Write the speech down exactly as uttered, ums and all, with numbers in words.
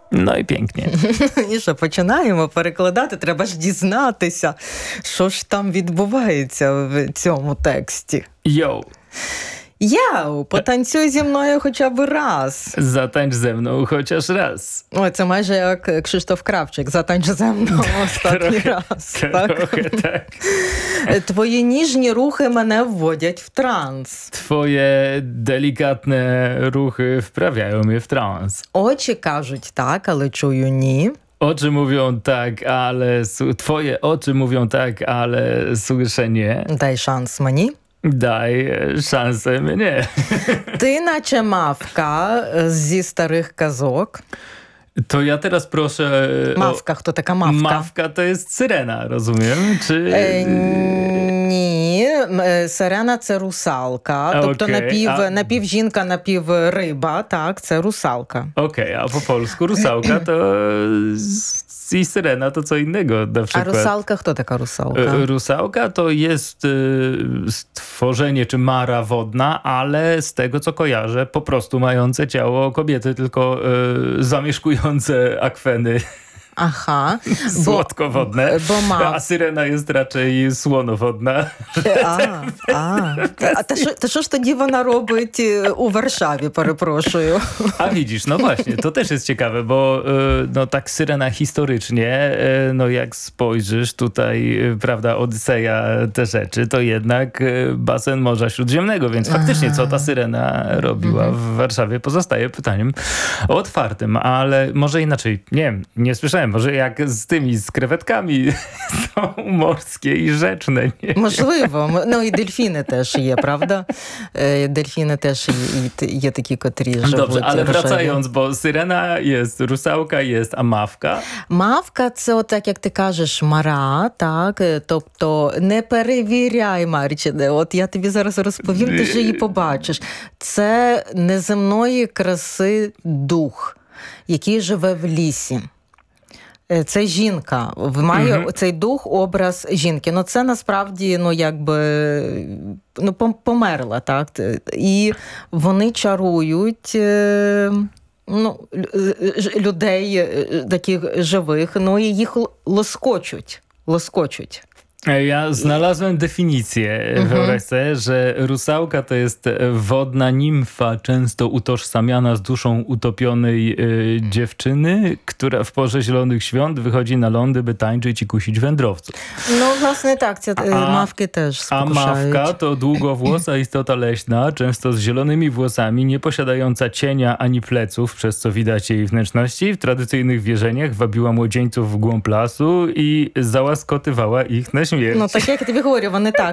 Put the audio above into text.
No i pięknie. І що, починаємо перекладати, треба ж дізнатися, що ж там відбувається в цьому тексті. Йоу. Яу, потанцюй зі мною хоча б раз. Zatańcz ze mną chociaż raz. Ой, це майже як Кшиштоф Кравчик. Затанч зі мною останній раз. Так? Trochę tak. Твої ніжні рухи мене вводять в транс. Twoje delikatne ruchy wprawiają mnie w trans. Очі кажуть tak, ale чую ні. Oczy mówią tak, ale... su- Twoje oczy mówią tak, ale słyszę nie. Дай шанс мені. Daj e, szansę mnie. Ти наче мавка зі старих казок. To ja teraz proszę... o- Мавка, хто така мавка? Mawka to jest syrena, rozumiem? Czy... Е, ні, м, е, сирена – це русалка. А, Тобто окей, напів, а- напів жінка, напів риба. Так, це русалка. Okej, a po polsku rusałka to... s- I syrena to co innego, na А przykład. русалка, хто така русалка? E, Rusałka to jest e, stworzenie czy mara wodna, ale z tego co kojarzę, po prostu mające ciało kobiety, tylko e, zamieszkujące akweny Ага. słodkowodne. Бо A мав. syrena jest raczej słonowodna. А, а. А та що, та що ж тоді вона робить е, у Варшаві, перепрошую? A widzisz, no właśnie, to też jest ciekawe, bo e, no tak syrena historycznie, e, no jak spojrzysz tutaj, e, prawda, Odyseja, te rzeczy, to jednak e, basen Morza Śródziemnego, więc faktycznie co ta syrena robiła w Warszawie pozostaje pytaniem otwartym, ale może inaczej, nie wiem, nie słyszałem, może jak z tymi, z krewetkami są morskie i rzeczne, nie? Можливо. М- Ну і дельфіни теж є, правда? Е, Дельфіни теж є, і т- є такі, котрі живуть. Dobrze, ale в Варшаві. wracając, bo syrena jest, rusałka jest, a mawka? Мавка – це отак, як ти кажеш, мара, так? Е, Тобто не перевіряй, Марчине. От я тобі зараз розповім, ти ж її побачиш. Це неземної краси дух, який живе в лісі. Е, Це жінка. В- Має Мгм. цей дух образ жінки. Ну це насправді, ну якби, ну пом- померла, так? Т- І вони чарують е, ну, лю- ж- людей е, таких живих, ну і їх л- лоскочуть. Лоскочуть. Ja znalazłem definicję, wyobraź sobie, że rusałka to jest wodna nimfa, często utożsamiana z duszą utopionej e, dziewczyny, która w porze zielonych świąt wychodzi na lądy, by tańczyć i kusić wędrowców. Ну, власне, так, ці е, А- мавки теж A спокушають. mawka to długowłosa istota leśna, często z zielonymi włosami, nie posiadająca cienia ani pleców, przez co widać jej wnętrzności. W tradycyjnych wierzeniach wabiła młodzieńców w głąb lasu i załaskotywała ich na śmierć. Ну, так як я тобі говорю, вони так